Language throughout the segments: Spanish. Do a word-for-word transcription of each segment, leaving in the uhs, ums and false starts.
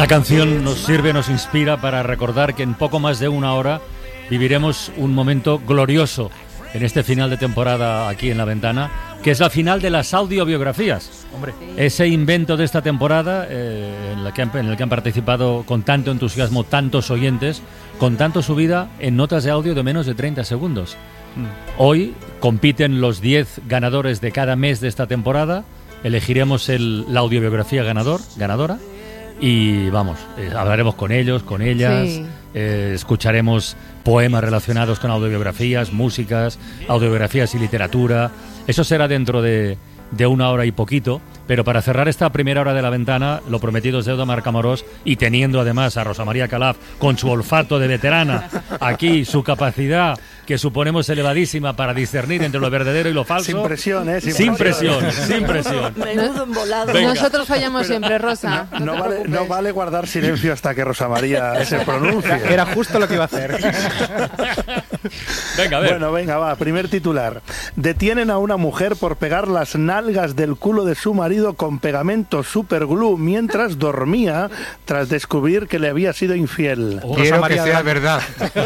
Esta canción nos sirve, nos inspira para recordar que en poco más de una hora viviremos un momento glorioso en este final de temporada aquí en La Ventana, que es la final de las audiobiografías. Hombre. Ese invento de esta temporada eh, en, la que han, en el que han participado con tanto entusiasmo tantos oyentes, con tanto subida en notas de audio de menos de treinta segundos. Mm. Hoy compiten los diez ganadores de cada mes de esta temporada. Elegiremos el, la audiobiografía ganador, ganadora. Y vamos, eh, hablaremos con ellos, con ellas, sí. eh, escucharemos poemas relacionados con audiobiografías, músicas, audiobiografías y literatura. Eso será dentro de, de una hora y poquito, pero para cerrar esta primera hora de La Ventana, lo prometido es deuda, Marc Amorós, y teniendo además a Rosa María Calaf con su olfato de veterana, aquí su capacidad que suponemos elevadísima para discernir entre lo verdadero y lo falso. Sin presión, ¿eh? Sin, sin presión, presión, sin presión. Menudo embolado. Venga. Nosotros fallamos siempre, Rosa. No, no, no, vale, no vale guardar silencio hasta que Rosa María se pronuncie. Era justo lo que iba a hacer. Venga, a ver. Bueno, venga, va. Primer titular. Detienen a una mujer por pegar las nalgas del culo de su marido con pegamento superglue mientras dormía tras descubrir que le había sido infiel. Oh, Quiero que sea verdad.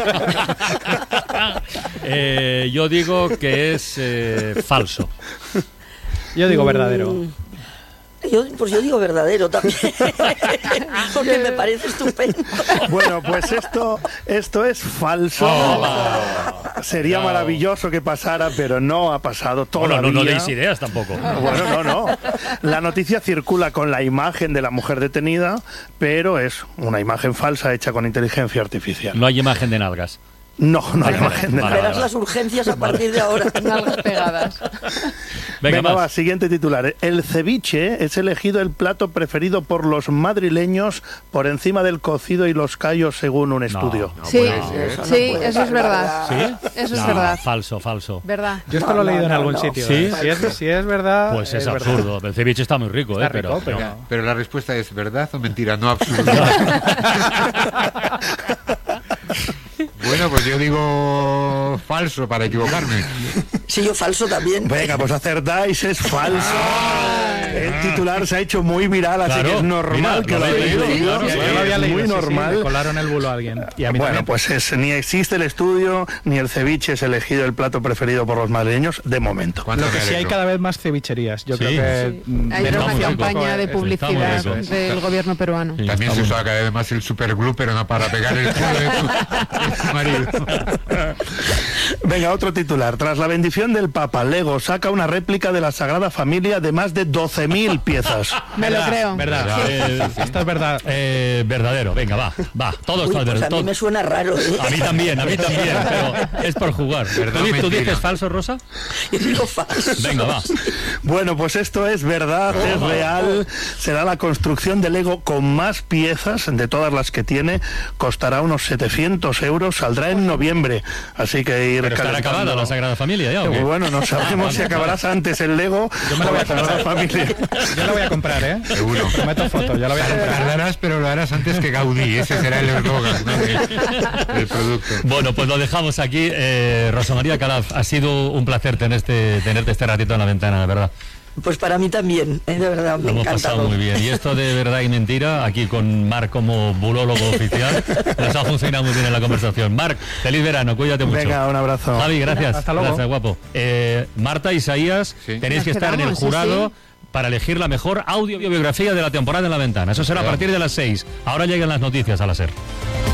eh, yo digo que es eh, falso. Yo digo verdadero. Yo, pues yo digo verdadero también, porque me parece estupendo. Bueno, pues esto, esto es falso. Oh, Sería no. maravilloso que pasara, pero no ha pasado todavía. Bueno, no, no deis ideas tampoco. Bueno, no, no. La noticia circula con la imagen de la mujer detenida, pero es una imagen falsa hecha con inteligencia artificial. No hay imagen de nalgas. No, no hay imagen de nada. Verás las urgencias a partir de ahora. Nalgas pegadas. Venga, Venga va, siguiente titular. El ceviche es elegido el plato preferido por los madrileños por encima del cocido y los callos, según un estudio. No, no sí, eso, sí, no eso es verdad. ¿Sí? Eso no, es verdad. Falso, falso. ¿Verdad? Yo esto lo he leído en algún sitio. ¿Sí? ¿eh? Si, es, si es verdad... Pues es, es absurdo. Verdad. El ceviche está muy rico, está ¿eh? Rico, pero, pero, no. pero la respuesta es verdad o mentira, no absurdo. Bueno, pues yo digo falso para equivocarme. Sí, yo falso también. Venga, pues acertáis, es falso. El titular se ha hecho muy viral, así claro, que es normal mira, que lo hayáis leído. Yo lo había leído, muy sí, normal. Sí, me colaron el bulo a alguien. Y a mí bueno, también. pues es, ni existe el estudio, ni el ceviche es elegido el plato preferido por los madrileños, de momento. Lo que sí hay cada vez más cevicherías. Yo sí. creo que... Sí. Hay una campaña de publicidad del gobierno peruano. Sí, también se usa cada vez más el superglue, pero no para pegar el culo de tu, de tu marido. Venga, otro titular. Tras la bendición del Papa, Lego saca una réplica de la Sagrada Familia de más de doce mil piezas. Me lo creo. Verdad. Sí. Eh, esto es verdad. Eh, verdadero. Venga, va. Va. Todo Uy, está pues verdad. a mí me suena raro, ¿eh? A mí también, a mí también. Pero es por jugar. ¿Verdad, ¿Tú, ¿Tú dices dices falso, Rosa? Yo digo falso. Venga, va. Bueno, pues esto es verdad, oh, es real. Será la construcción de Lego con más piezas de todas las que tiene. Costará unos setecientos euros. Saldrá en noviembre. Así que ir Pero estará acabada la Sagrada Familia ya, ¿o qué? Bueno, no sabemos si acabarás antes el Lego. Yo me lo voy a comprar. Familia. Yo lo voy a comprar, ¿eh? Seguro. Prometo foto, ya lo voy a comprar. Tardarás, pero lo harás antes que Gaudí. Ese será el eslogan, ¿no? del, del producto. Bueno, pues lo dejamos aquí. Eh, Rosa María Calaf, ha sido un placer tenerte, tenerte este ratito en La Ventana, de verdad. Pues para mí también, ¿eh? De verdad, me lo hemos encantado. pasado muy bien. Y esto de verdad y mentira, aquí con Marc como bulólogo oficial, nos ha funcionado muy bien en la conversación. Marc, feliz verano, cuídate mucho. Venga, un abrazo. Javi, gracias. Hasta luego. Gracias, guapo. Eh, Marta, Isaías, sí. tenéis que estar en el jurado sí, sí. para elegir la mejor audiobiografía de la temporada en La Ventana. Eso será a partir de las seis. Ahora llegan las noticias a la SER.